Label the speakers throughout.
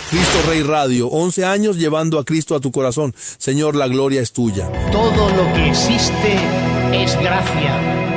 Speaker 1: Cristo Rey Radio, 11 años llevando a Cristo a tu corazón. Señor, la gloria es tuya.
Speaker 2: Todo lo que existe es gracia.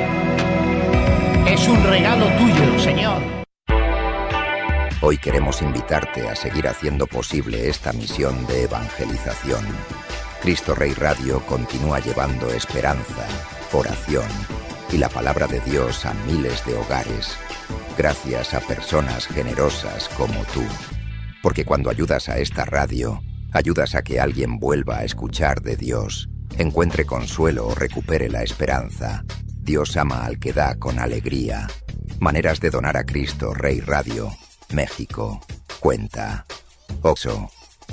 Speaker 2: Es un regalo tuyo, Señor.
Speaker 3: Hoy queremos invitarte a seguir haciendo posible esta misión de evangelización. Cristo Rey Radio continúa llevando esperanza, oración y la palabra de Dios a miles de hogares, gracias a personas generosas como tú. Porque cuando ayudas a esta radio, ayudas a que alguien vuelva a escuchar de Dios, encuentre consuelo o recupere la esperanza. Dios ama al que da con alegría. Maneras de donar a Cristo Rey Radio, México. Cuenta OXXO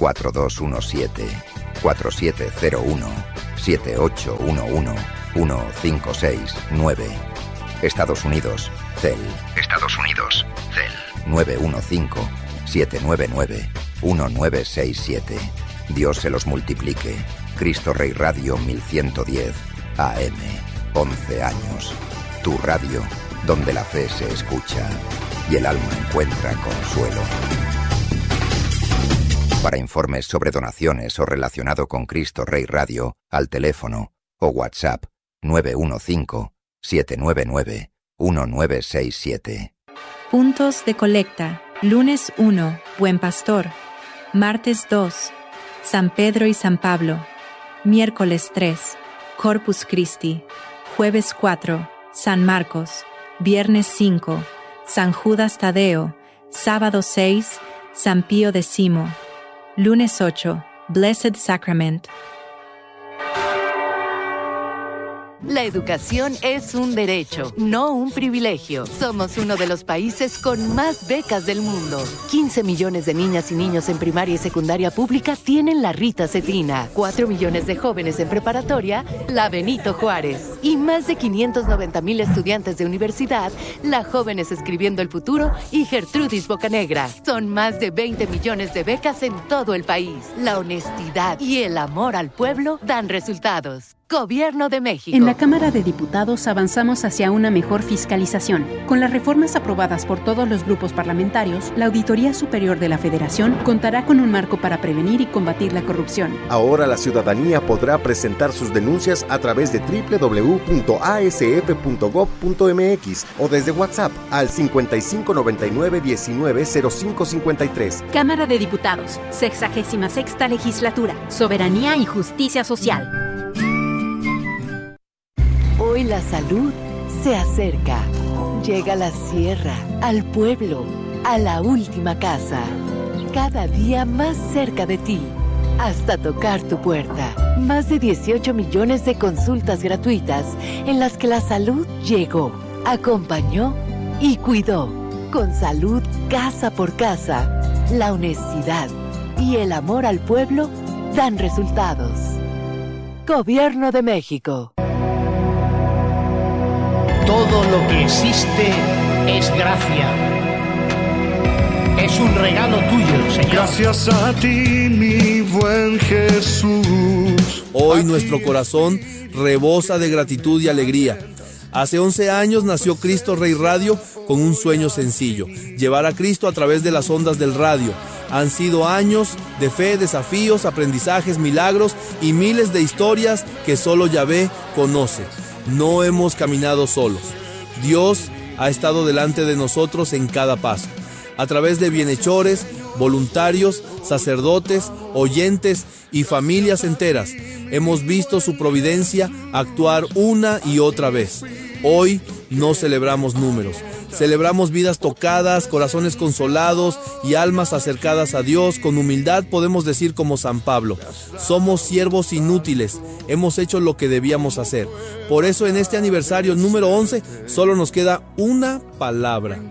Speaker 3: 4217-4801-7811-1569. Estados Unidos, CEL. 915-799-1967. Dios se los multiplique. Cristo Rey Radio 1110 AM. 11 años. Tu radio, donde la fe se escucha y el alma encuentra consuelo. Para informes sobre donaciones o relacionado con Cristo Rey Radio, al teléfono o WhatsApp 915-799-1967.
Speaker 4: Puntos de colecta. Lunes 1, Buen Pastor. Martes 2, San Pedro y San Pablo. Miércoles 3, Corpus Christi. Jueves 4, San Marcos. Viernes 5, San Judas Tadeo. Sábado 6, San Pío X. Lunes 8, Blessed Sacrament.
Speaker 5: La educación es un derecho, no un privilegio. Somos uno de los países con más becas del mundo. 15 millones de niñas y niños en primaria y secundaria pública tienen la Rita Cetina. 4 millones de jóvenes en preparatoria, la Benito Juárez. Y más de 590,000 estudiantes de universidad, la Jóvenes Escribiendo el Futuro y Gertrudis Bocanegra. Son más de 20 millones de becas en todo el país. La honestidad y el amor al pueblo dan resultados. Gobierno de México.
Speaker 6: En la Cámara de Diputados avanzamos hacia una mejor fiscalización. Con las reformas aprobadas por todos los grupos parlamentarios, la Auditoría Superior de la Federación contará con un marco para prevenir y combatir la corrupción.
Speaker 7: Ahora la ciudadanía podrá presentar sus denuncias a través de www.asf.gov.mx o desde WhatsApp al 5599-190553.
Speaker 6: Cámara de Diputados, 66ª Legislatura, Soberanía y Justicia Social.
Speaker 5: Hoy la salud se acerca. Llega a la sierra, al pueblo, a la última casa. Cada día más cerca de ti, hasta tocar tu puerta. Más de 18 millones de consultas gratuitas en las que la salud llegó, acompañó y cuidó. Con salud casa por casa, la honestidad y el amor al pueblo dan resultados. Gobierno de México.
Speaker 2: Todo lo que existe es gracia. Es un regalo tuyo, Señor.
Speaker 8: Gracias a ti, mi buen Jesús.
Speaker 1: Hoy nuestro corazón rebosa de gratitud y alegría. Hace 11 años nació Cristo Rey Radio con un sueño sencillo: llevar a Cristo a través de las ondas del radio. Han sido años de fe, desafíos, aprendizajes, milagros y miles de historias que solo Yahvé conoce. No hemos caminado solos. Dios ha estado delante de nosotros en cada paso. A través de bienhechores, voluntarios, sacerdotes, oyentes y familias enteras, hemos visto su providencia actuar una y otra vez. Hoy no celebramos números, celebramos vidas tocadas, corazones consolados y almas acercadas a Dios. Con humildad podemos decir como San Pablo: somos siervos inútiles, hemos hecho lo que debíamos hacer. Por eso en este aniversario número 11 solo nos queda una palabra: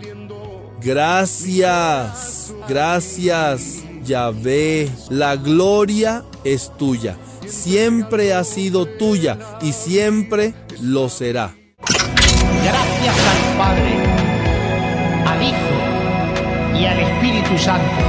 Speaker 1: gracias. Gracias, Yahvé. La gloria es tuya, siempre ha sido tuya y siempre lo será.
Speaker 2: Gracias al Padre, al Hijo y al Espíritu Santo.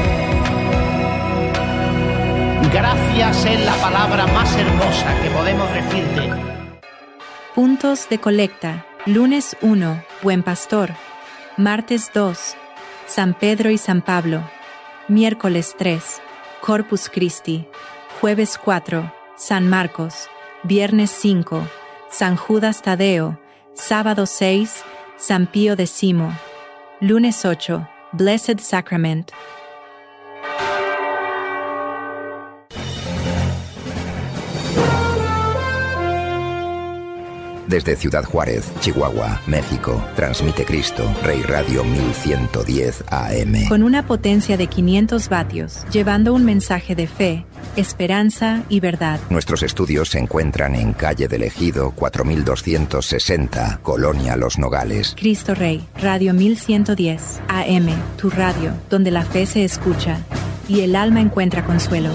Speaker 2: Gracias es la palabra más hermosa que podemos decirte.
Speaker 4: Puntos de colecta. Lunes 1, Buen Pastor. Martes 2, San Pedro y San Pablo. Miércoles 3, Corpus Christi. Jueves 4, San Marcos. Viernes 5, San Judas Tadeo. Sábado 6, San Pío X. Lunes 8, Blessed Sacrament.
Speaker 3: Desde Ciudad Juárez, Chihuahua, México, transmite Cristo Rey Radio 1110 AM.
Speaker 4: Con una potencia de 500 vatios, llevando un mensaje de fe, esperanza y verdad.
Speaker 3: Nuestros estudios se encuentran en Calle del Ejido, 4260, Colonia Los Nogales.
Speaker 4: Cristo Rey, Radio 1110 AM, tu radio, donde la fe se escucha y el alma encuentra consuelo.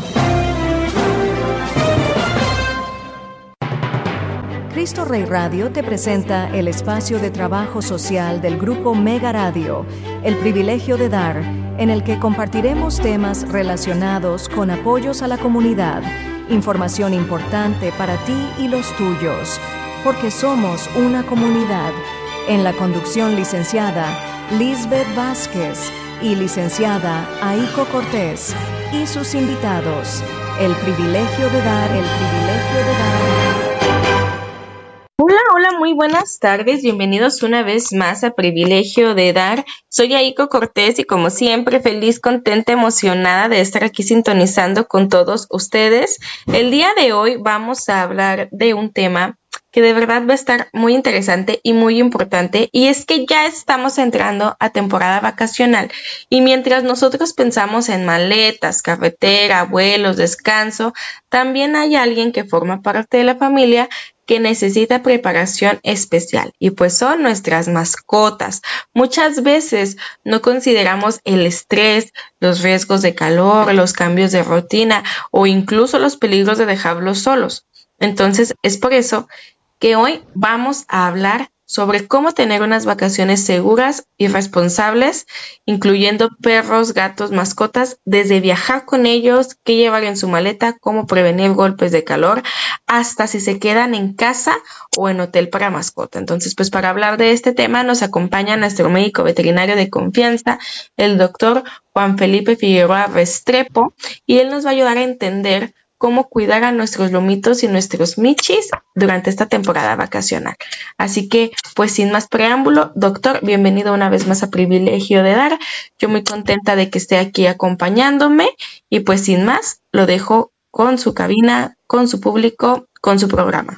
Speaker 9: Cristo Rey Radio te presenta el espacio de trabajo social del Grupo Mega Radio, El Privilegio de Dar, en el que compartiremos temas relacionados con apoyos a la comunidad, información importante para ti y los tuyos, porque somos una comunidad. En la conducción licenciada Lisbeth Vázquez y licenciada Aiko Cortés y sus invitados. El privilegio de dar, el privilegio de dar.
Speaker 10: Hola, muy buenas tardes, bienvenidos una vez más a Privilegio de Dar. Soy Aiko Cortés y como siempre feliz, contenta, emocionada de estar aquí sintonizando con todos ustedes. El día de hoy vamos a hablar de un tema que de verdad va a estar muy interesante y muy importante, y es que ya estamos entrando a temporada vacacional y mientras nosotros pensamos en maletas, carretera, vuelos, descanso, también hay alguien que forma parte de la familia que necesita preparación especial y pues son nuestras mascotas. Muchas veces no consideramos el estrés, los riesgos de calor, los cambios de rutina o incluso los peligros de dejarlos solos. Entonces es por eso que hoy vamos a hablar sobre cómo tener unas vacaciones seguras y responsables, incluyendo perros, gatos, mascotas, desde viajar con ellos, qué llevar en su maleta, cómo prevenir golpes de calor, hasta si se quedan en casa o en hotel para mascota. Entonces, pues para hablar de este tema nos acompaña nuestro médico veterinario de confianza, el doctor Juan Felipe Figueroa Restrepo, y él nos va a ayudar a entender cómo cuidar a nuestros lomitos y nuestros michis durante esta temporada vacacional. Así que, pues sin más preámbulo, doctor, bienvenido una vez más a Privilegio de Dar. Yo muy contenta de que esté aquí acompañándome y pues sin más, lo dejo con su cabina, con su público, con su programa.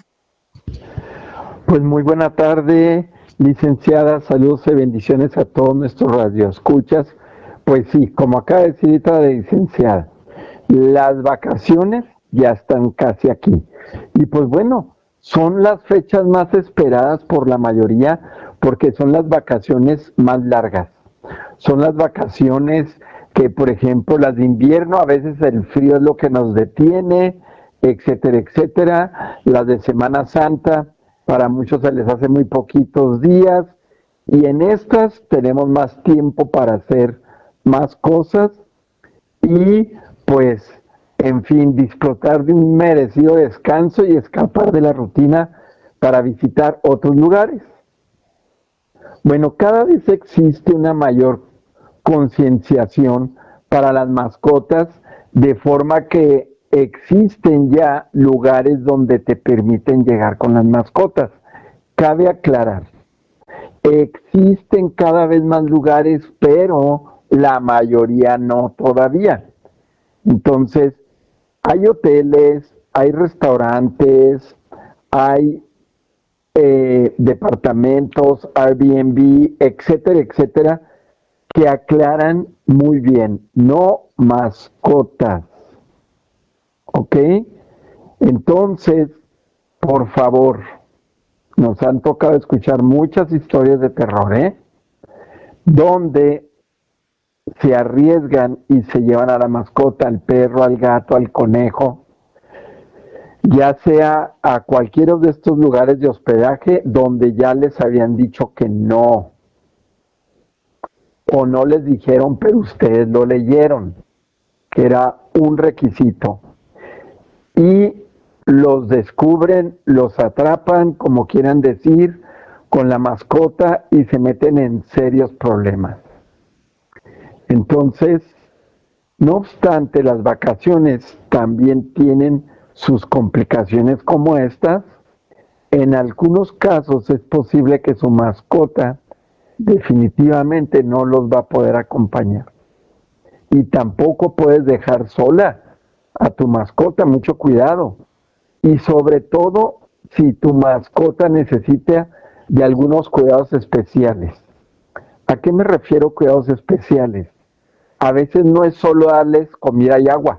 Speaker 11: Pues muy buena tarde, licenciada, saludos y bendiciones a todos nuestros radioescuchas. Pues sí, como acaba de decir la licenciada, las vacaciones ya están casi aquí. Y pues bueno, son las fechas más esperadas por la mayoría porque son las vacaciones más largas. Son las vacaciones que, por ejemplo, las de invierno, a veces el frío es lo que nos detiene, etcétera, etcétera. Las de Semana Santa, para muchos se les hace muy poquitos días. Y en estas tenemos más tiempo para hacer más cosas y pues, en fin, disfrutar de un merecido descanso y escapar de la rutina para visitar otros lugares. Bueno, cada vez existe una mayor concienciación para las mascotas, de forma que existen ya lugares donde te permiten llegar con las mascotas. Cabe aclarar, existen cada vez más lugares, pero la mayoría no todavía. Entonces, hay hoteles, hay restaurantes, hay departamentos, Airbnb, etcétera, etcétera, que aclaran muy bien, no mascotas, ¿ok? Entonces, por favor, nos han tocado escuchar muchas historias de terror, donde se arriesgan y se llevan a la mascota, al perro, al gato, al conejo, ya sea a cualquiera de estos lugares de hospedaje donde ya les habían dicho que no, o no les dijeron, pero ustedes lo leyeron, que era un requisito, y los descubren, los atrapan, como quieran decir, con la mascota y se meten en serios problemas. Entonces, No obstante, las vacaciones también tienen sus complicaciones como estas. En algunos casos es posible que su mascota definitivamente no los va a poder acompañar. Y tampoco puedes dejar sola a tu mascota, mucho cuidado. Y sobre todo, si tu mascota necesita de algunos cuidados especiales. ¿A qué me refiero cuidados especiales? A veces no es solo darles comida y agua,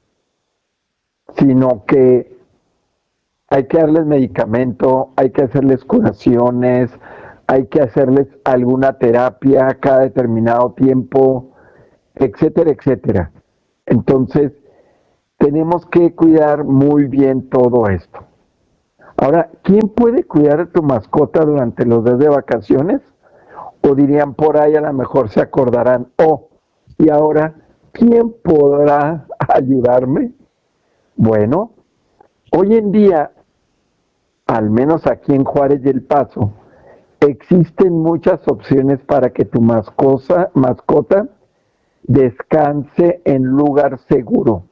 Speaker 11: sino que hay que darles medicamento, hay que hacerles curaciones, hay que hacerles alguna terapia cada determinado tiempo, etcétera, etcétera. Entonces, tenemos que cuidar muy bien todo esto. Ahora, ¿quién puede cuidar a tu mascota durante los días de vacaciones? O dirían por ahí, a lo mejor se acordarán, y ahora, ¿quién podrá ayudarme? Bueno, hoy en día, al menos aquí en Juárez y El Paso, existen muchas opciones para que tu mascota descanse en lugar seguro.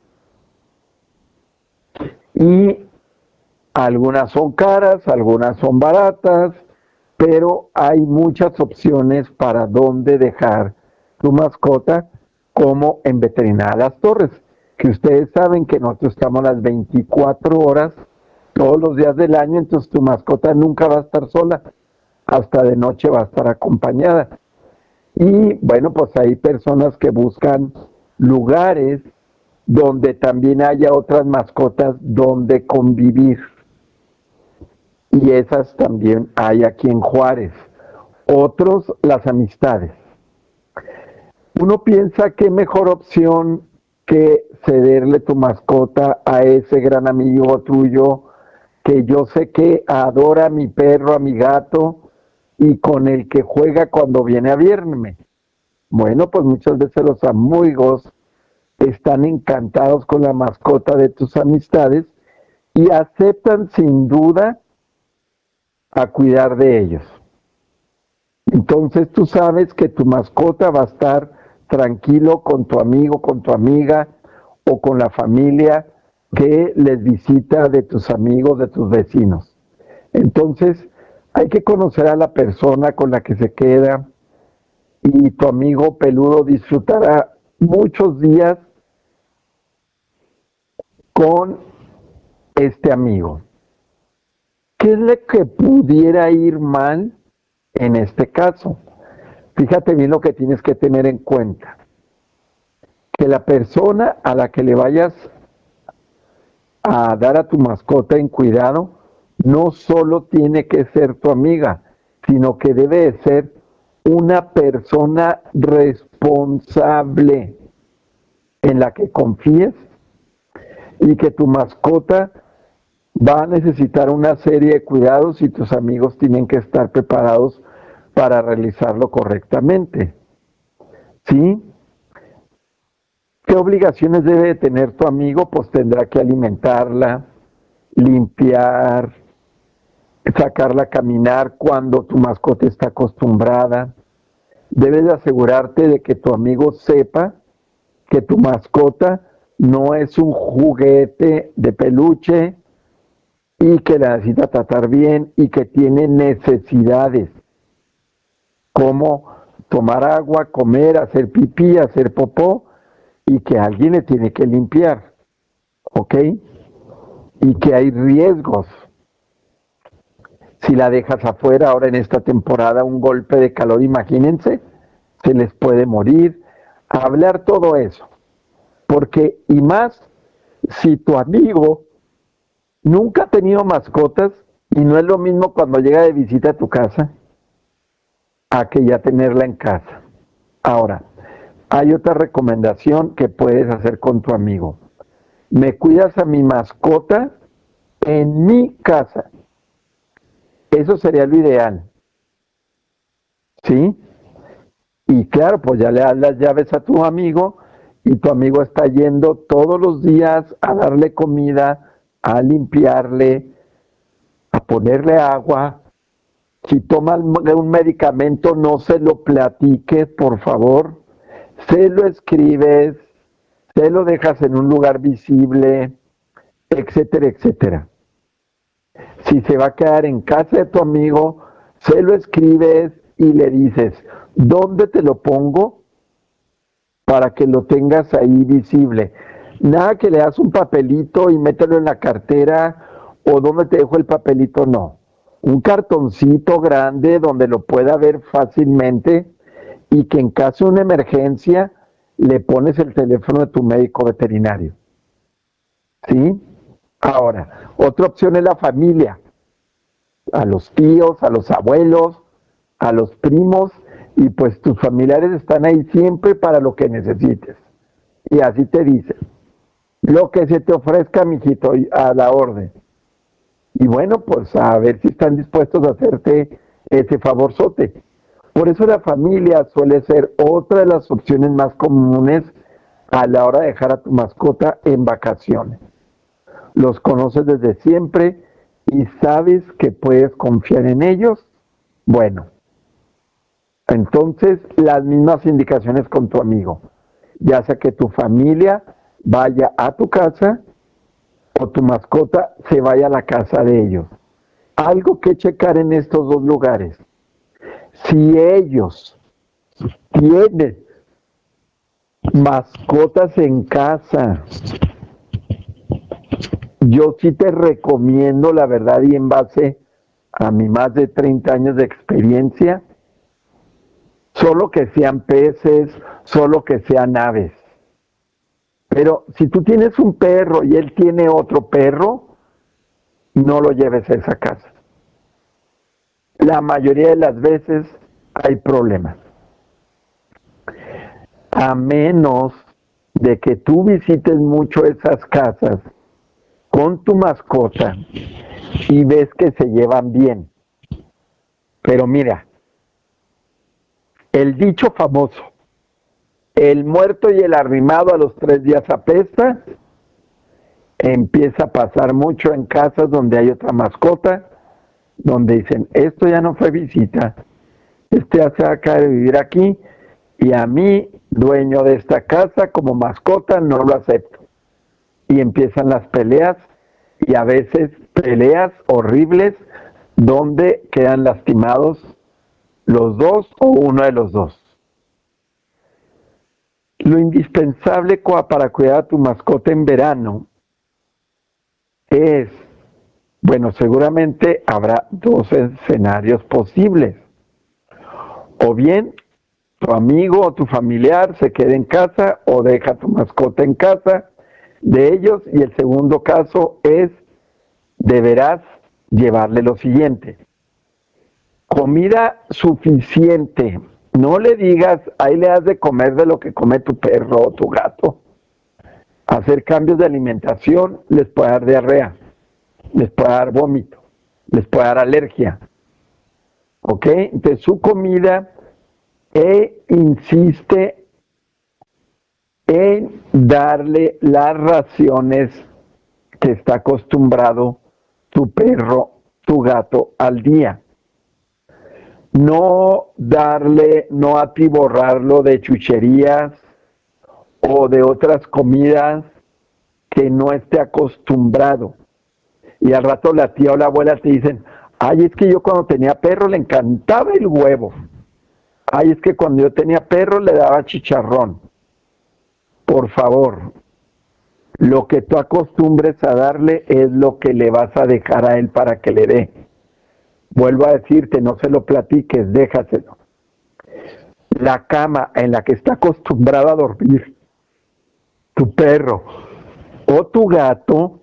Speaker 11: Y algunas son caras, algunas son baratas, pero hay muchas opciones para dónde dejar tu mascota, como en Veterinaria Las Torres, que ustedes saben que nosotros estamos las 24 horas, todos los días del año, entonces tu mascota nunca va a estar sola, hasta de noche va a estar acompañada. Y bueno, pues hay personas que buscan lugares donde también haya otras mascotas donde convivir. Y esas también hay aquí en Juárez. Otros, las amistades. Uno piensa que mejor opción que cederle tu mascota a ese gran amigo tuyo, que yo sé que adora a mi perro, a mi gato, y con el que juega cuando viene a verme. Bueno, pues muchas veces los amigos están encantados con la mascota de tus amistades y aceptan sin duda a cuidar de ellos. Entonces tú sabes que tu mascota va a estar tranquilo con tu amigo, con tu amiga o con la familia que les visita de tus amigos, de tus vecinos. Entonces hay que conocer a la persona con la que se queda y tu amigo peludo disfrutará muchos días con este amigo. ¿Qué es lo que pudiera ir mal en este caso? Fíjate bien lo que tienes que tener en cuenta. Que la persona a la que le vayas a dar a tu mascota en cuidado no solo tiene que ser tu amiga, sino que debe de ser una persona responsable en la que confíes y que tu mascota va a necesitar una serie de cuidados y tus amigos tienen que estar preparados para realizarlo correctamente. ¿Sí? ¿Qué obligaciones debe de tener tu amigo? Pues tendrá que alimentarla, limpiar, sacarla a caminar cuando tu mascota está acostumbrada. Debes de asegurarte de que tu amigo sepa que tu mascota no es un juguete de peluche y que la necesita tratar bien y que tiene necesidades como tomar agua, comer, hacer pipí, hacer popó y que alguien le tiene que limpiar, ¿ok? Y que hay riesgos. Si la dejas afuera ahora en esta temporada, un golpe de calor, imagínense, se les puede morir. Hablar todo eso. Porque, y más, si tu amigo nunca ha tenido mascotas, y no es lo mismo cuando llega de visita a tu casa, a que ya tenerla en casa. Ahora, hay otra recomendación que puedes hacer con tu amigo. Me cuidas a mi mascota en mi casa. Eso sería lo ideal. ¿Sí? Y claro, pues ya le das las llaves a tu amigo y tu amigo está yendo todos los días a darle comida, a limpiarle, a ponerle agua. Si toma un medicamento, no se lo platiques, por favor. Se lo escribes, se lo dejas en un lugar visible, etcétera, etcétera. Si se va a quedar en casa de tu amigo, se lo escribes y le dices, ¿dónde te lo pongo? Para que lo tengas ahí visible. Nada que le das un papelito y mételo en la cartera, o ¿dónde te dejo el papelito? No. Un cartoncito grande donde lo pueda ver fácilmente y que en caso de una emergencia le pones el teléfono de tu médico veterinario. ¿Sí? Ahora, otra opción es la familia. A los tíos, a los abuelos, a los primos, y pues tus familiares están ahí siempre para lo que necesites. Y así te dicen, lo que se te ofrezca, mijito, a la orden. Y bueno, pues a ver si están dispuestos a hacerte ese favorzote. Por eso la familia suele ser otra de las opciones más comunes a la hora de dejar a tu mascota en vacaciones. Los conoces desde siempre y sabes que puedes confiar en ellos. Bueno, entonces las mismas indicaciones con tu amigo, ya sea que tu familia vaya a tu casa o tu mascota se vaya a la casa de ellos. Algo que checar en estos dos lugares: si ellos tienen mascotas en casa, yo sí te recomiendo, la verdad, y en base a mi más de 30 años de experiencia, solo que sean peces, solo que sean aves. Pero si tú tienes un perro y él tiene otro perro, no lo lleves a esa casa. La mayoría de las veces hay problemas. A menos de que tú visites mucho esas casas con tu mascota y ves que se llevan bien. Pero mira, el dicho famoso, el muerto y el arrimado a los 3 días apesta, empieza a pasar mucho en casas donde hay otra mascota, donde dicen, esto ya no fue visita, este ya se va a acabar de vivir aquí, y a mí, dueño de esta casa, como mascota, no lo acepto. Y empiezan las peleas, y a veces peleas horribles, donde quedan lastimados los dos o uno de los dos. Lo indispensable para cuidar a tu mascota en verano es, bueno, seguramente habrá 2 escenarios posibles. O bien tu amigo o tu familiar se quede en casa o deja a tu mascota en casa de ellos, y el segundo caso es, deberás llevarle lo siguiente: comida suficiente. No le digas, ahí le das de comer de lo que come tu perro o tu gato. Hacer cambios de alimentación les puede dar diarrea, les puede dar vómito, les puede dar alergia. ¿Ok? Entonces su comida, insiste en darle las raciones que está acostumbrado tu perro, tu gato al día. No atiborrarlo de chucherías o de otras comidas que no esté acostumbrado. Y al rato la tía o la abuela te dicen, ay, es que yo cuando tenía perro le encantaba el huevo. Ay, es que cuando yo tenía perro le daba chicharrón. Por favor, lo que tú acostumbres a darle es lo que le vas a dejar a él para que le dé. Vuelvo a decirte, no se lo platiques, déjaselo. La cama en la que está acostumbrado a dormir tu perro o tu gato,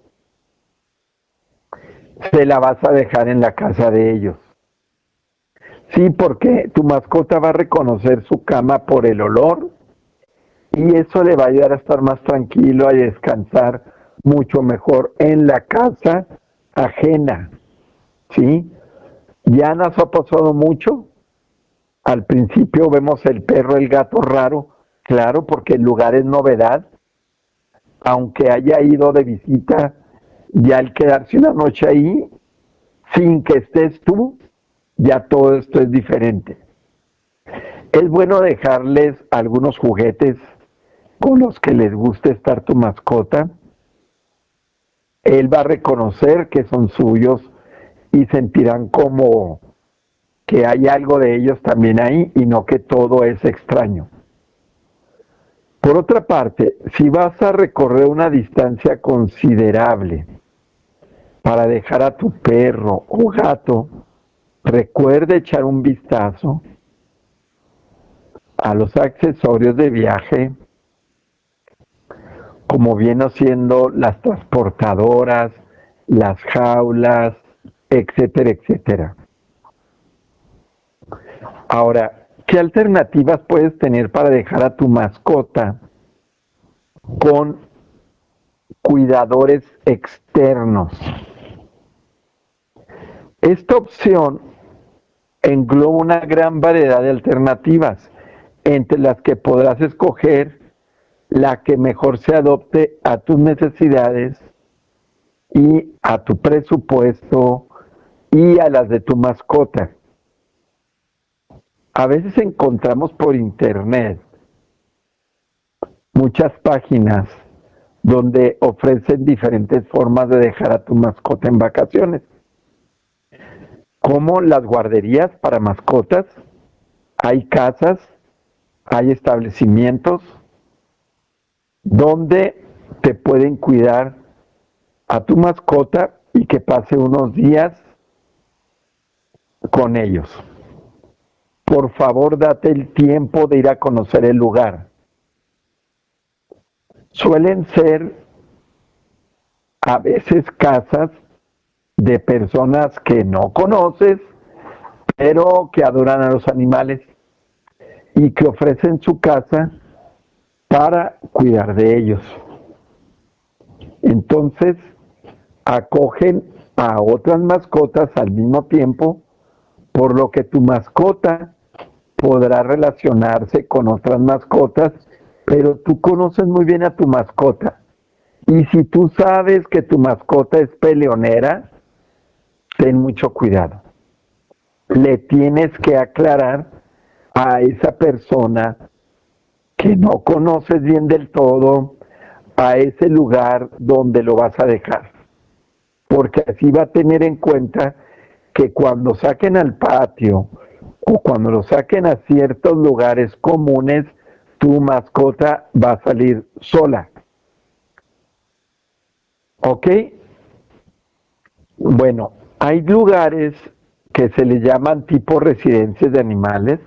Speaker 11: se la vas a dejar en la casa de ellos. Sí, porque tu mascota va a reconocer su cama por el olor y eso le va a ayudar a estar más tranquilo y a descansar mucho mejor en la casa ajena. ¿Sí? Ya nos ha pasado mucho. Al principio vemos el perro, el gato raro, claro, porque el lugar es novedad. Aunque haya ido de visita, ya al quedarse una noche ahí, sin que estés tú, ya todo esto es diferente. Es bueno dejarles algunos juguetes con los que les guste estar tu mascota, él va a reconocer que son suyos y sentirán como que hay algo de ellos también ahí y no que todo es extraño. Por otra parte, si vas a recorrer una distancia considerable para dejar a tu perro o gato, recuerda echar un vistazo a los accesorios de viaje, como viene siendo las transportadoras, las jaulas, etcétera, etcétera. Ahora, ¿qué alternativas puedes tener para dejar a tu mascota con cuidadores externos? Esta opción engloba una gran variedad de alternativas, entre las que podrás escoger la que mejor se adopte a tus necesidades y a tu presupuesto y a las de tu mascota. A veces encontramos por internet muchas páginas donde ofrecen diferentes formas de dejar a tu mascota en vacaciones, como las guarderías para mascotas. Hay casas, hay establecimientos donde te pueden cuidar a tu mascota y que pase unos días con ellos. Por favor, date el tiempo de ir a conocer el lugar. Suelen ser a veces casas de personas que no conoces, pero que adoran a los animales y que ofrecen su casa para cuidar de ellos. Entonces, acogen a otras mascotas al mismo tiempo, por lo que tu mascota podrá relacionarse con otras mascotas, pero tú conoces muy bien a tu mascota. Y si tú sabes que tu mascota es peleonera, ten mucho cuidado. Le tienes que aclarar a esa persona que no conoces bien del todo, a ese lugar donde lo vas a dejar. Porque así va a tener en cuenta que cuando saquen al patio o cuando lo saquen a ciertos lugares comunes, tu mascota va a salir sola. ¿Ok? Bueno, hay lugares que se les llaman tipo residencias de animales,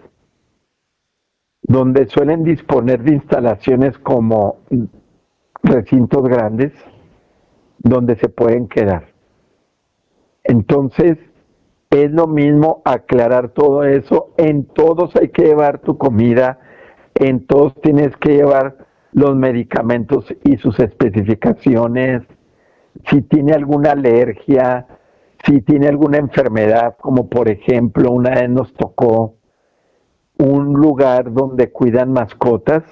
Speaker 11: donde suelen disponer de instalaciones como recintos grandes, donde se pueden quedar. Entonces, es lo mismo aclarar todo eso. En todos hay que llevar tu comida, en todos tienes que llevar los medicamentos y sus especificaciones. Si tiene alguna alergia, si tiene alguna enfermedad, como por ejemplo una vez nos tocó un lugar donde cuidan mascotas,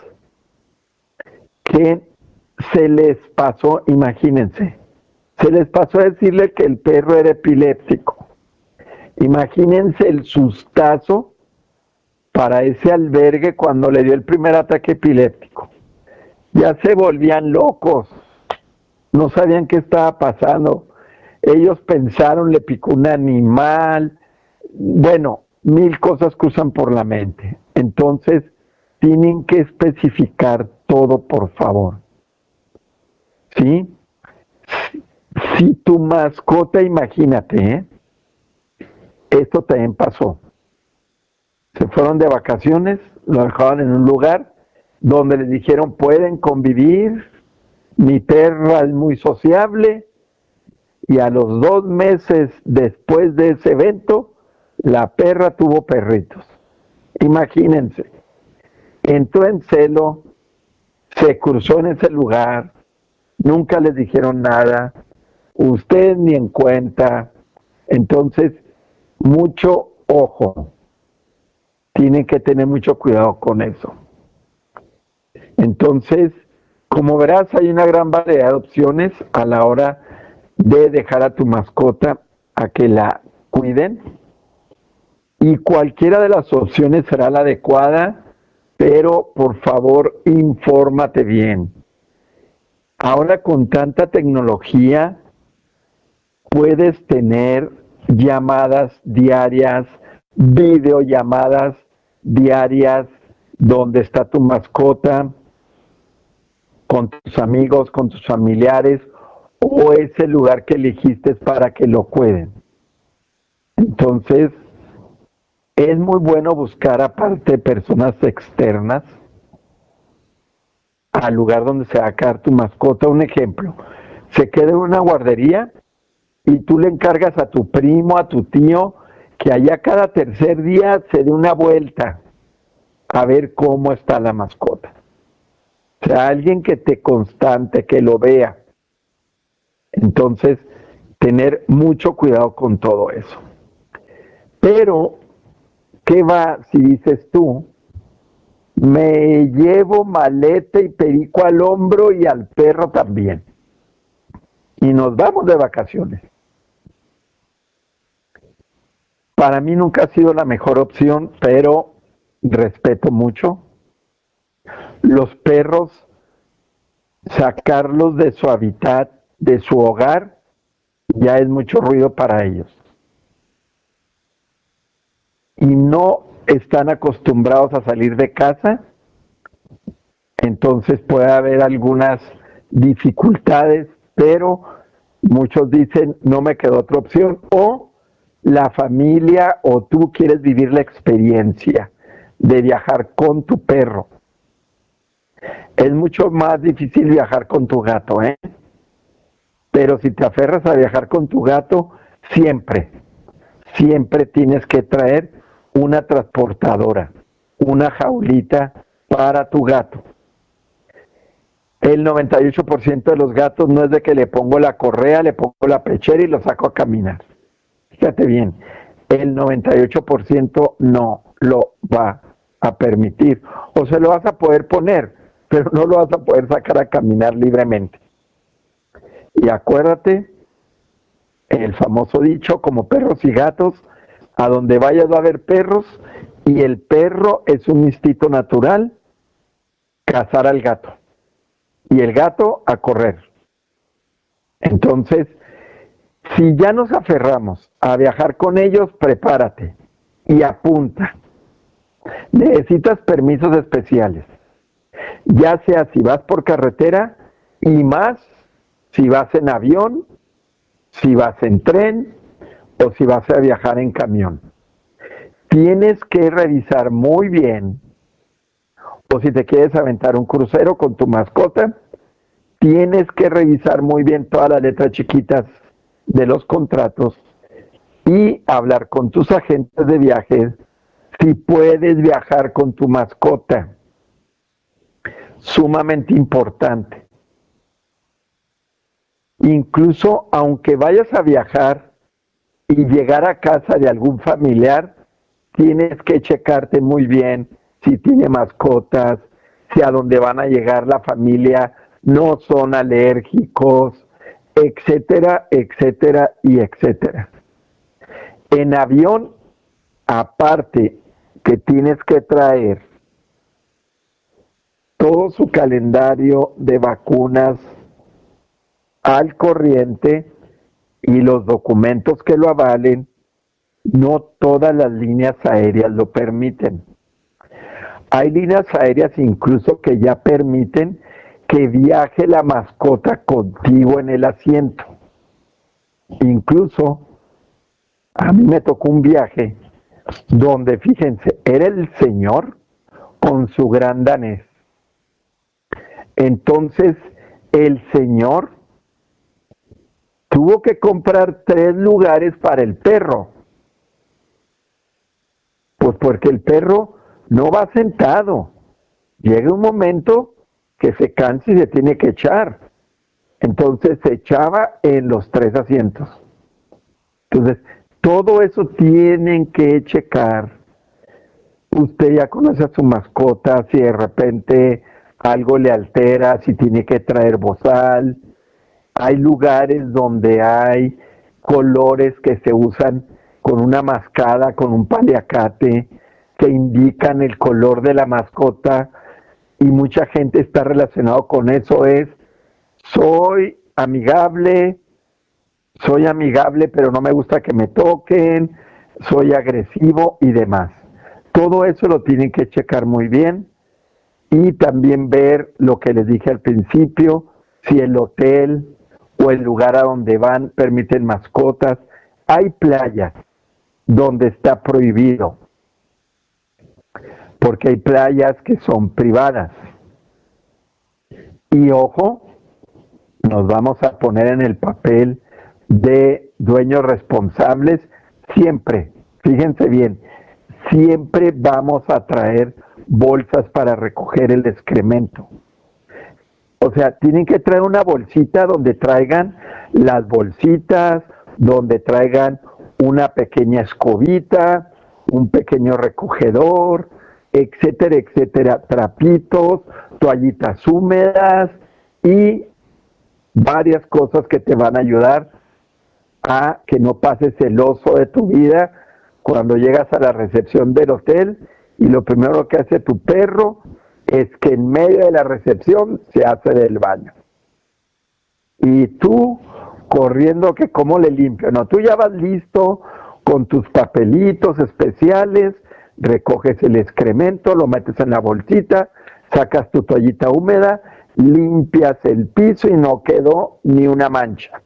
Speaker 11: que se les pasó, imagínense, se les pasó a decirle que el perro era epiléptico. Imagínense el sustazo para ese albergue cuando le dio el primer ataque epiléptico. Ya se volvían locos, no sabían qué estaba pasando. Ellos pensaron, le picó un animal, bueno, 1000 cosas cruzan por la mente. Entonces, tienen que especificar todo, por favor. ¿Sí? Si tu mascota, imagínate, esto también pasó. Se fueron de vacaciones, lo dejaron en un lugar donde les dijeron, pueden convivir, mi perra es muy sociable, y a los 2 meses después de ese evento, la perra tuvo perritos. Imagínense, entró en celo, se cruzó en ese lugar, nunca les dijeron nada, ustedes ni en cuenta. Entonces, mucho ojo, tienen que tener mucho cuidado con eso. Entonces, como verás, hay una gran variedad de opciones a la hora de dejar a tu mascota a que la cuiden, y cualquiera de las opciones será la adecuada pero por favor infórmate bien. Ahora con tanta tecnología puedes tener llamadas diarias, videollamadas diarias, donde está tu mascota, con tus amigos, con tus familiares, o ese lugar que elegiste para que lo cuiden. Entonces, es muy bueno buscar aparte personas externas al lugar donde se va a quedar tu mascota. Un ejemplo, se queda en una guardería y tú le encargas a tu primo, a tu tío, que allá cada tercer día se dé una vuelta a ver cómo está la mascota. O sea, alguien que te constante, que lo vea. Entonces, tener mucho cuidado con todo eso. Pero, ¿qué va si dices tú? Me llevo maleta y perico al hombro y al perro también. Y nos vamos de vacaciones. Para mí nunca ha sido la mejor opción, pero respeto mucho. Los perros, sacarlos de su hábitat, de su hogar, ya es mucho ruido para ellos. Y no están acostumbrados a salir de casa, entonces puede haber algunas dificultades, pero muchos dicen, no me quedó otra opción, o la familia o tú quieres vivir la experiencia de viajar con tu perro. Es mucho más difícil viajar con tu gato, ¿eh? Pero si te aferras a viajar con tu gato, siempre tienes que traer una transportadora, una jaulita para tu gato. El 98% de los gatos no es de que le pongo la correa, le pongo la pechera y lo saco a caminar. Fíjate bien, el 98% no lo va a permitir. O se lo vas a poder poner, pero no lo vas a poder sacar a caminar libremente. Y acuérdate, el famoso dicho, como perros y gatos, a donde vayas va a haber perros, y el perro es un instinto natural, cazar al gato, y el gato a correr. Entonces, si ya nos aferramos a viajar con ellos, prepárate y apunta. Necesitas permisos especiales, ya sea si vas por carretera y más si vas en avión, si vas en tren o si vas a viajar en camión. Tienes que revisar muy bien, o si te quieres aventar un crucero con tu mascota, tienes que revisar muy bien todas las letras chiquitas de los contratos y hablar con tus agentes de viajes si puedes viajar con tu mascota. Sumamente importante. Incluso aunque vayas a viajar y llegar a casa de algún familiar, tienes que checarte muy bien si tiene mascotas, si a donde van a llegar la familia no son alérgicos, etcétera, etcétera y etcétera. En avión, aparte que tienes que traer todo su calendario de vacunas al corriente y los documentos que lo avalen, no todas las líneas aéreas lo permiten. Hay líneas aéreas incluso que ya permiten que viaje la mascota contigo en el asiento. Incluso a mí me tocó un viaje donde, fíjense, era el señor con su gran danés. Entonces, el señor tuvo que comprar 3 lugares para el perro. Pues porque el perro no va sentado. Llega un momento que se cansa y se tiene que echar. Entonces se echaba en los 3 asientos. Entonces, todo eso tienen que checar. Usted ya conoce a su mascota, si de repente algo le altera, si tiene que traer bozal. Hay lugares donde hay colores que se usan con una mascada, con un paliacate. que indican el color de la mascota y mucha gente está relacionado con eso es soy amigable pero no me gusta que me toquen, soy agresivo y demás. Todo eso lo tienen que checar muy bien y también ver lo que les dije al principio, si el hotel o el lugar a donde van permiten mascotas. Hay playas donde está prohibido, porque hay playas que son privadas. Y ojo, nos vamos a poner en el papel de dueños responsables siempre, fíjense bien, siempre vamos a traer bolsas para recoger el excremento. O sea, tienen que traer una bolsita donde traigan las bolsitas, donde traigan una pequeña escobita, un pequeño recogedor, etcétera, etcétera, trapitos, toallitas húmedas y varias cosas que te van a ayudar a que no pases el oso de tu vida cuando llegas a la recepción del hotel y lo primero que hace tu perro es que en medio de la recepción se hace del baño. Y tú corriendo que cómo le limpio. No, tú ya vas listo con tus papelitos especiales, recoges el excremento, lo metes en la bolsita, sacas tu toallita húmeda, limpias el piso y no quedó ni una mancha.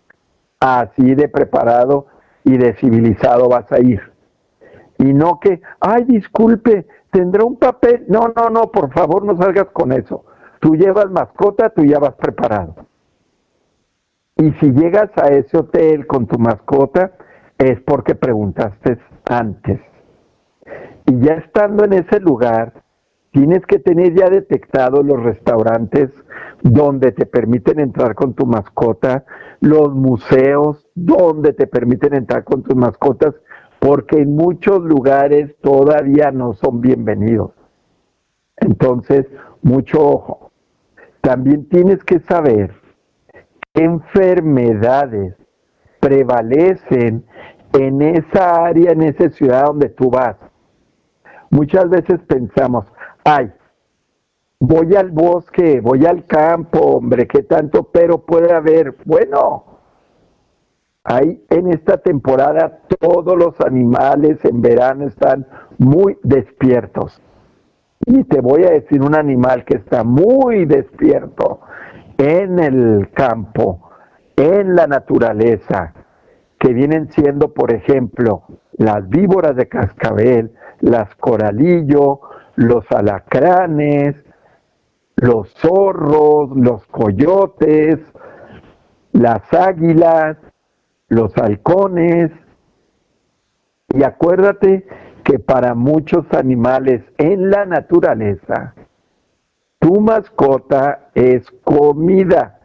Speaker 11: Así de preparado y de civilizado vas a ir. Y no que, ay, disculpe, ¿tendrá un papel? No, por favor no salgas con eso. Tú llevas mascota, tú ya vas preparado. Y si llegas a ese hotel con tu mascota, es porque preguntaste antes. Y ya estando en ese lugar, tienes que tener ya detectados los restaurantes donde te permiten entrar con tu mascota, los museos donde te permiten entrar con tus mascotas, porque en muchos lugares todavía no son bienvenidos. Entonces, mucho ojo. También tienes que saber qué enfermedades prevalecen en esa área, en esa ciudad donde tú vas. Muchas veces pensamos, ay, voy al bosque, voy al campo, hombre, ¿qué tanto pero puede haber? Bueno, ahí en esta temporada todos los animales en verano están muy despiertos. Y te voy a decir un animal que está muy despierto en el campo, en la naturaleza, que vienen siendo, por ejemplo, las víboras de cascabel, las coralillo, los alacranes, los zorros, los coyotes, las águilas, los halcones. Y acuérdate que para muchos animales en la naturaleza, tu mascota es comida.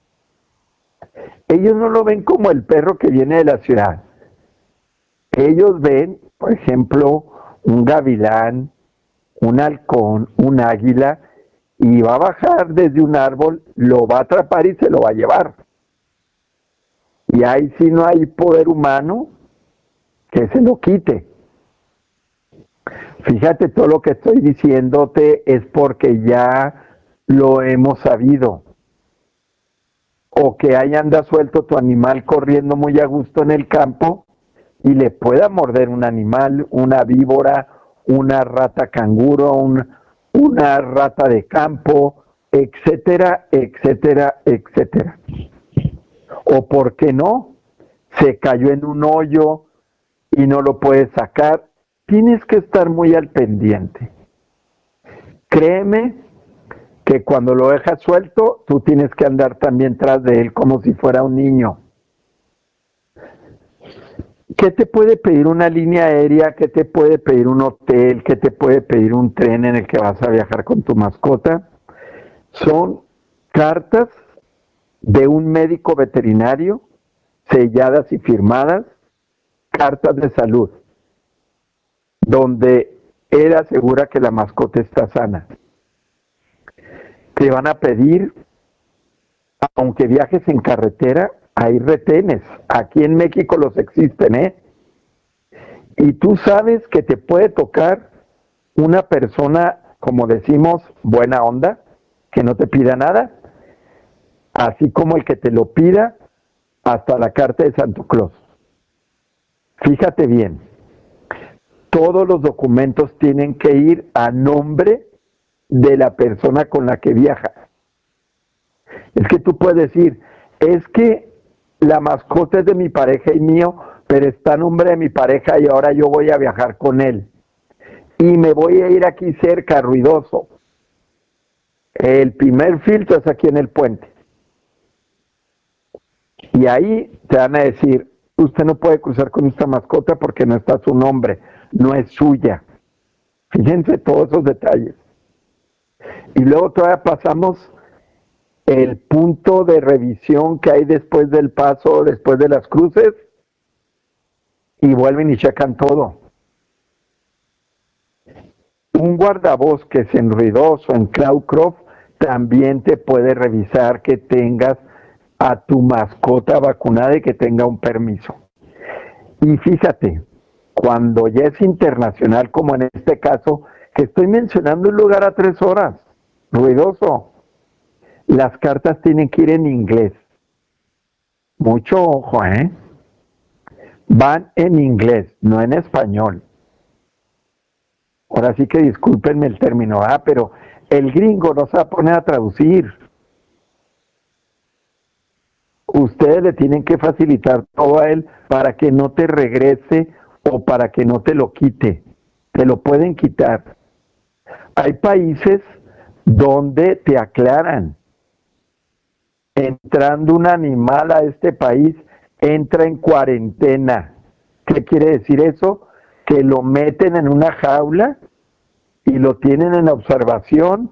Speaker 11: Ellos no lo ven como el perro que viene de la ciudad. Ellos ven, por ejemplo, un gavilán, un halcón, un águila, y va a bajar desde un árbol, lo va a atrapar y se lo va a llevar. Y ahí sí no hay poder humano que se lo quite. Fíjate, todo lo que estoy diciéndote es porque ya lo hemos sabido. O que ahí anda suelto tu animal corriendo muy a gusto en el campo y le pueda morder un animal, una víbora, una rata canguro, una rata de campo, etcétera, etcétera, etcétera. O por qué no, se cayó en un hoyo y no lo puedes sacar. Tienes que estar muy al pendiente. Créeme que cuando lo dejas suelto, tú tienes que andar también tras de él como si fuera un niño. ¿Qué te puede pedir una línea aérea? ¿Qué te puede pedir un hotel? ¿Qué te puede pedir un tren en el que vas a viajar con tu mascota? Son cartas de un médico veterinario, selladas y firmadas, cartas de salud, donde él asegura que la mascota está sana. Te van a pedir, aunque viajes en carretera, hay retenes. Aquí en México los existen, ¿eh? Y tú sabes que te puede tocar una persona, como decimos, buena onda, que no te pida nada, así como el que te lo pida, hasta la carta de Santo Claus. Fíjate bien, todos los documentos tienen que ir a nombre de la persona con la que viaja. Es que tú puedes decir, es que la mascota es de mi pareja y mío, pero está a nombre de mi pareja y ahora yo voy a viajar con él. Y me voy a ir aquí cerca, Ruidoso. El primer filtro es aquí en el puente. Y ahí te van a decir, usted no puede cruzar con esta mascota porque no está su nombre, no es suya. Fíjense todos esos detalles. Y luego todavía pasamos el punto de revisión que hay después del paso, después de las cruces, y vuelven y checan todo. Un guardabosques en Ruidoso, en Cloudcroft, también te puede revisar que tengas a tu mascota vacunada y que tenga un permiso. Y fíjate, cuando ya es internacional, como en este caso, que estoy mencionando un lugar a 3 horas, Ruidoso, las cartas tienen que ir en inglés. Mucho ojo, ¿eh? Van en inglés, no en español. Ahora sí que discúlpenme el término, pero el gringo no se va a poner a traducir. Ustedes le tienen que facilitar todo a él para que no te regrese o para que no te lo quite. Te lo pueden quitar. Hay países donde te aclaran. Entrando un animal a este país, entra en cuarentena. ¿Qué quiere decir eso? Que lo meten en una jaula y lo tienen en observación.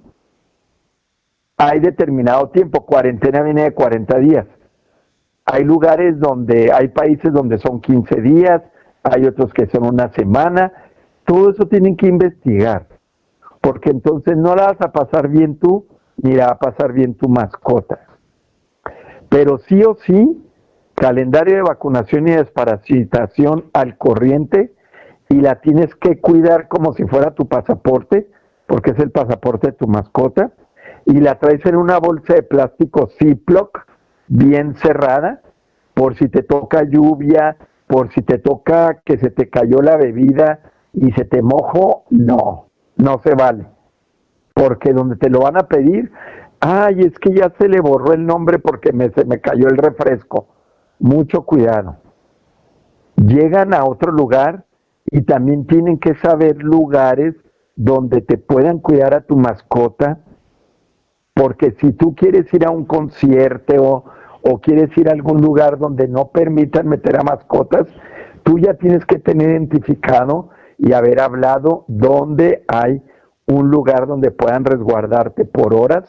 Speaker 11: Hay determinado tiempo, cuarentena viene de 40 días. Hay lugares donde, hay países donde son 15 días, hay otros que son una semana. Todo eso tienen que investigar, porque entonces no la vas a pasar bien tú, ni la va a pasar bien tu mascota. Pero sí o sí, calendario de vacunación y desparasitación al corriente, y la tienes que cuidar como si fuera tu pasaporte, porque es el pasaporte de tu mascota, y la traes en una bolsa de plástico Ziploc, bien cerrada, por si te toca lluvia, por si te toca que se te cayó la bebida y se te mojó, no se vale, porque donde te lo van a pedir, ay, es que ya se le borró el nombre porque se me cayó el refresco. Mucho cuidado. Llegan a otro lugar y también tienen que saber lugares donde te puedan cuidar a tu mascota, porque si tú quieres ir a un concierto o quieres ir a algún lugar donde no permitan meter a mascotas, tú ya tienes que tener identificado y haber hablado dónde hay un lugar donde puedan resguardarte por horas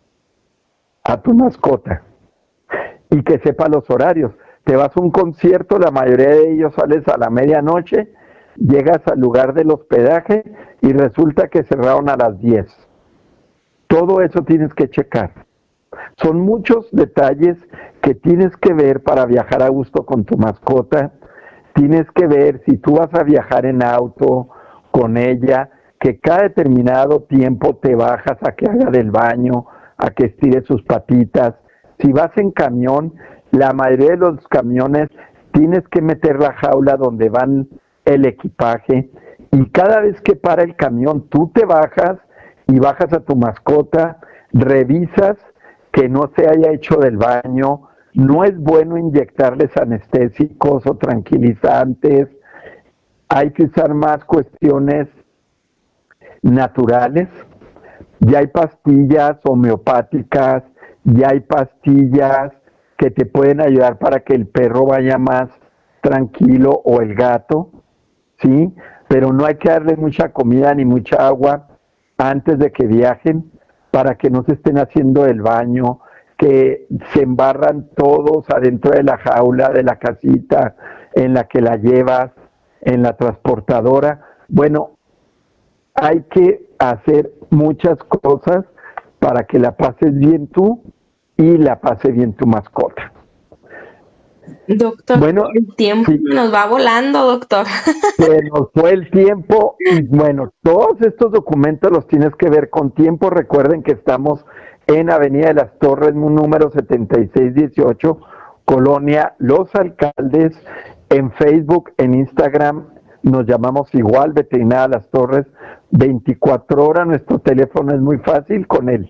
Speaker 11: a tu mascota y que sepa los horarios. Te vas a un concierto, la mayoría de ellos sales a la medianoche, llegas al lugar del hospedaje y resulta que cerraron a las 10. Todo eso tienes que checar. Son muchos detalles que tienes que ver para viajar a gusto con tu mascota. Tienes que ver si tú vas a viajar en auto con ella, que cada determinado tiempo te bajas a que haga del baño, a que estire sus patitas. Si vas en camión, la mayoría de los camiones tienes que meter la jaula donde van el equipaje, y cada vez que para el camión tú te bajas y bajas a tu mascota, revisas que no se haya hecho del baño. No es bueno inyectarles anestésicos o tranquilizantes. Hay que usar más cuestiones naturales. Ya hay pastillas homeopáticas, ya hay pastillas que te pueden ayudar para que el perro vaya más tranquilo o el gato, ¿sí? Pero no hay que darle mucha comida ni mucha agua antes de que viajen para que no se estén haciendo el baño, que se embarran todos adentro de la jaula, de la casita en la que la llevas, en la transportadora. Bueno, hay que hacer muchas cosas para que la pases bien tú y la pase bien tu mascota.
Speaker 10: Doctor,
Speaker 11: Bueno,
Speaker 10: el tiempo
Speaker 11: sí,
Speaker 10: nos va volando, doctor.
Speaker 11: se nos fue el tiempo y bueno, todos estos documentos los tienes que ver con tiempo. Recuerden que estamos en Avenida de las Torres, número 7618, Colonia Los Alcaldes. En Facebook, en Instagram, nos llamamos igual, Veterinaria Las Torres, 24 horas. Nuestro teléfono es muy fácil, con el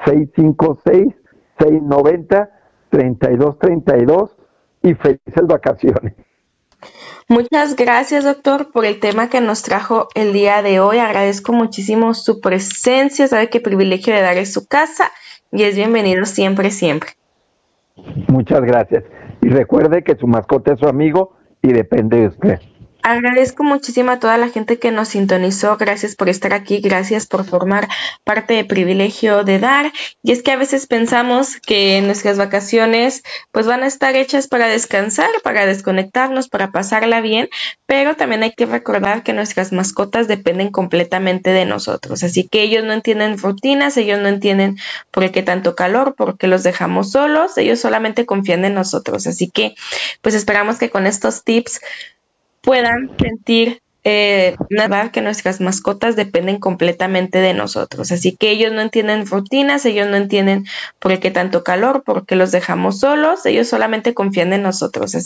Speaker 11: 656-690-3232 y felices vacaciones.
Speaker 10: Muchas gracias, doctor, por el tema que nos trajo el día de hoy. Agradezco muchísimo su presencia. Sabe qué privilegio de dar en su casa y es bienvenido siempre, siempre.
Speaker 11: Muchas gracias. Y recuerde que su mascota es su amigo y depende de usted.
Speaker 10: Agradezco muchísimo a toda la gente que nos sintonizó. Gracias por estar aquí, gracias por formar parte de Privilegio de Dar. Y es que a veces pensamos que nuestras vacaciones pues van a estar hechas para descansar, para desconectarnos, para pasarla bien, pero también hay que recordar que nuestras mascotas dependen completamente de nosotros. Así que ellos no entienden rutinas, ellos no entienden por qué tanto calor, por qué los dejamos solos, ellos solamente confían en nosotros. Así que pues esperamos que con estos tips puedan sentir verdad que nuestras mascotas dependen completamente de nosotros. Así que ellos no entienden rutinas, ellos no entienden por qué tanto calor, por qué los dejamos solos, ellos solamente confían en nosotros. Así